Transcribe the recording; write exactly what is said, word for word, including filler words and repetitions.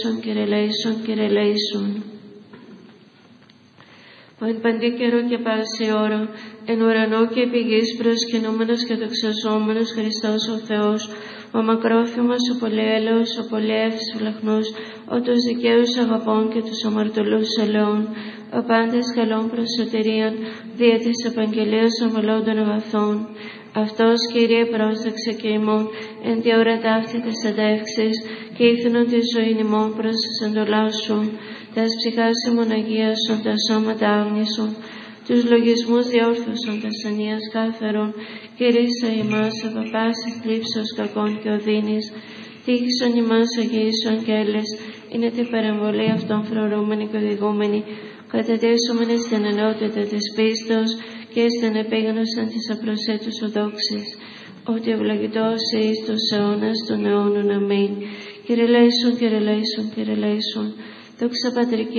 Κύριε ελέησον, Κύριε ελέησον. Ο εν παντή καιρό και πάση ώρα, εν ουρανό και επί γης προσκυνούμενος και δοξαζόμενος Χριστός ο Θεός, ο μακρόθυμος, ο πολυέλεος, ο πολυεύς φυλαχνός, ο τους δικαίους αγαπών και τους αμαρτωλούς ελαιών, ο πάντες καλών προς σωτηρίαν, δια της επαγγελίας ομολόντων αγαθών. Αυτός, Κύριε, πρόσδεξε και ημών εν τη ώρα ταύτη της αντεύξης και ήθινον τη ζωή ημών προς τις εντολάς σου, τας ψυχάς ημών αγίασον, τα σώματα άγνησον, τους λογισμούς διόρθωσον, τας ανίας κάθερον, κηρύσσα ημάς από πάσης θλίψεως κακών και οδύνης, τύχησον ημάς αγίησον και έλες, είναι την παρεμβολή αυτών φρορούμενη και οδηγούμενη, κατατέσσομενη στην ενότητα της πίστος και στην επίγνωσαν της απροσέτους οδόξης, ότι ευλογητός εις τους αιώνας των αιώνων. Αμήν. Κύριε ελέησον, Κύριε ελέησον, Κύριε ελέησον. Δόξα Πατρική